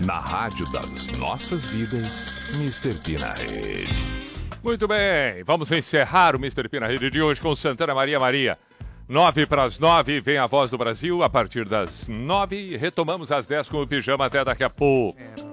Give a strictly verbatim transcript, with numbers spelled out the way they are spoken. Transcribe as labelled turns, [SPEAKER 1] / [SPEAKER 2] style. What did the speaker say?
[SPEAKER 1] Na rádio das nossas vidas, mister P na rede. Muito bem, vamos encerrar o mister P na rede de hoje com Santana Maria Maria. Nove para as nove, vem a Voz do Brasil. A partir das nove, retomamos às dez com o Pijama. Até daqui a pouco.